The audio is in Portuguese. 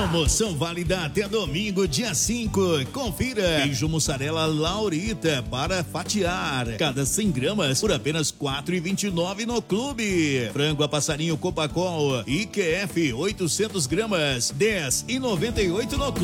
Promoção válida até domingo, dia 5. Confira. Queijo mussarela Laurita para fatiar. Cada 100 gramas por apenas R$ 4,29 no clube. Frango a passarinho Copacol IQF 800 gramas, R$ 10,98 no clube.